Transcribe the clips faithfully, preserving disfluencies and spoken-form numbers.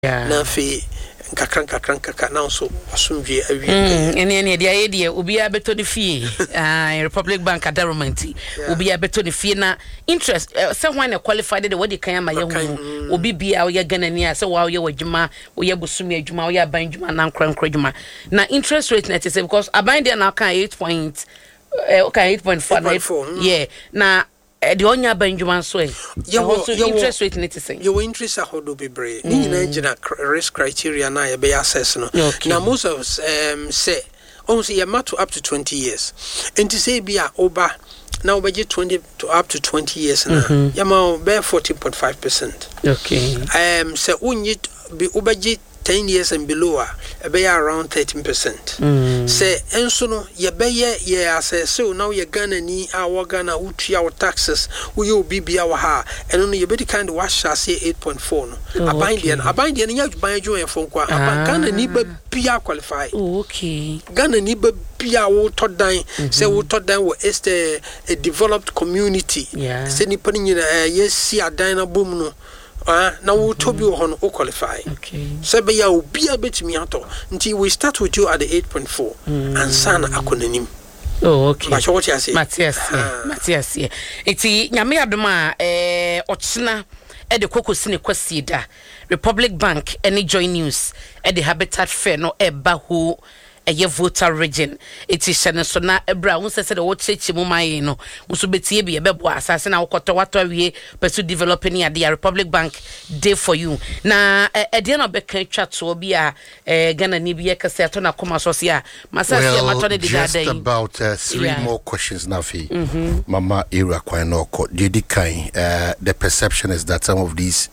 na fe nkakran kakran kaka na so asomdwe awie ene ene dia ye dia obi abeto de fie ah Republic Bank Adorment obi abeto de fie na interest say when qualified the what kan ama ye hu obi bia ye ganani a say wa ye wadwuma wo ye busumi adwuma wo ye aban dwuma na nkran nkran na interest rate net say because aban dia na kan eight point okay eight point four yeah na the onya banjuma so e you interest rate net say you interest ahodo bebre ni nyina gina risk criteria na ye be assess no na most of um say almost ye matter up to twenty years enti say bia oba na obaje twenty to up to twenty years na ye ma be fourteen point five percent okay um say unyi be obaje ten years and below be around thirteen percent mm. say enso no ye be ye ye assess so now ye Ghana ni our Ghana utua our taxes we you bibia wa ha eno no ye be kind of wash say eight point four no aban dia aban dia nya ban adwo efo kwa aban Ghana ni ba bia qualify okay Ghana ni ba bia wo todan say wo todan wo est a developed community say ni pani nyina ye si adan na bom no ah na wo tobi wo hono o qualify okay so be ya obi abetimi ato nti we start with you at the eight point four and sana akonanim oh okay Matthias Matthias Matthias eti nyame adoma eh ochina e de kokosi ne kwasi da Republic Bank any joy news e de habitat fair no e ba ho eye voter region it is shene so na ebra won se se de wo chechi mu mai no muso betie bi e bebo asase na wokoto wato awie pursue developing at the Republic Bank day for you na e de na be kan twato bi a Ghana ni bi e kase ato na koma so se a masase e mato ne di just about uh, three yeah. more questions now fi mm-hmm. Mama Era Kwan no ko didi kan uh, the perception is that some of these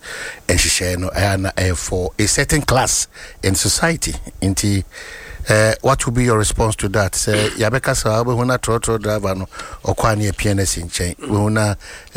and no are for a certain class in society inti Uh, what will be your response to that? Say, Yabeka Sabe, when I trotro driver no, or Kwani a pianist in chain, when a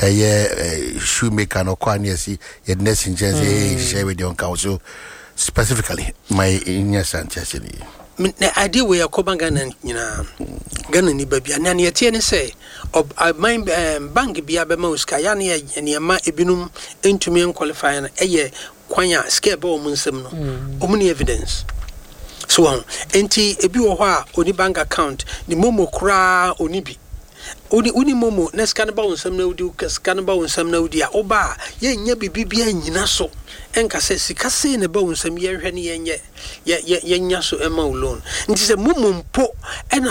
shoemaker no Kwani, a nest in chains, share with your council. Specifically, my in your Sanchez. The idea we are Cobangan, you know, Ghana ni baby, and any attend say, of my bank Biabemos, Kayani, and Yama Ebinum, into me qualifying a year, Quanya, Scabo Munsem, omni evidence. So on enti ebi wo ho oni bank account ni momo kra oni bi oni oni momo na scan ba wonsam na udi scan ba wonsam na udi a oba ye nya bibibia nyina so enka se sika se ne ba wonsam ye hwe ne ye ye ye nya so e ma loan nti se momo mpo